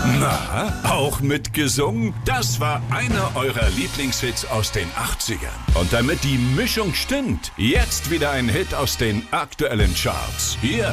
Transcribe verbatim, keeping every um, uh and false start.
Na, auch mitgesungen? Das war einer eurer Lieblingshits aus den achtzigern. Und damit die Mischung stimmt, jetzt wieder ein Hit aus den aktuellen Charts. Hier